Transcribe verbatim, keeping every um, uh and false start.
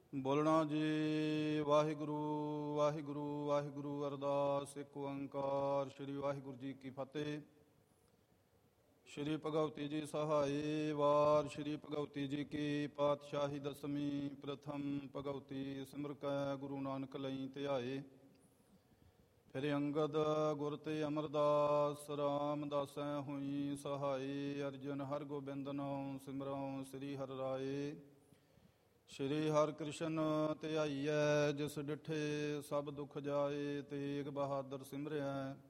ਬੋਲਣਾ ਜੀ। ਵਾਹਿਗੁਰੂ ਵਾਹਿਗੁਰੂ ਵਾਹਿਗੁਰੂ ਅਰਦਾਸ ਇੱਕ ਓੰਕਾਰ। ਸ੍ਰੀ ਵਾਹਿਗੁਰੂ ਜੀ ਕੀ ਫਤਿਹ। ਸ਼੍ਰੀ ਭਗਵਤੀ ਜੀ ਸਹਾਈ ਵਾਰ। ਸ਼੍ਰੀ ਭਗਵਤੀ ਜੀ ਕੀ ਪਾਤਸ਼ਾਹੀ ਦਸਵੀਂ। ਪ੍ਰਥਮ ਭਗਵਤੀ ਸਿਮਰ ਕੈ ਗੁਰੂ ਨਾਨਕ ਲਈ ਧਿਆਏ। ਫਿਰ ਅੰਗਦ ਗੁਰ ਤੇ ਅਮਰਦਾਸ ਰਾਮਦਾਸੈ ਹੋਈ ਸਹਾਈ। ਅਰਜਨ ਹਰ ਗੋਬਿੰਦ ਨਾਮ ਸਿਮਰਉ ਸ੍ਰੀ ਹਰਿ ਰਾਏ। ਸ਼੍ਰੀ ਹਰਿ ਕ੍ਰਿਸ਼ਨ ਧਿਆਈਐ ਜਿਸ ਡਿਠੇ ਸਭ ਦੁਖ ਜਾਏ। ਤੇਗ ਬਹਾਦਰ ਸਿਮਰਿਐ